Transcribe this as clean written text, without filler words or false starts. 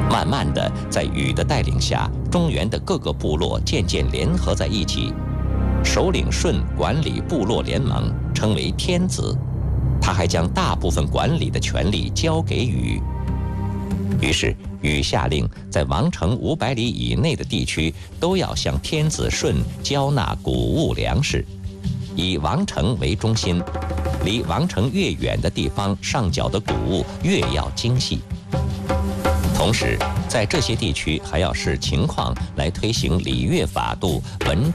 慢慢的，在禹的带领下，中原的各个部落渐渐联合在一起。首领舜管理部落联盟，称为天子。他还将大部分管理的权力交给禹。于是禹下令，在王城500里以内的地区都要向天子舜交纳谷物粮食，以王城为中心，离王城越远的地方上缴的谷物越要精细。同时，在这些地区还要视情况来推行礼乐法度、文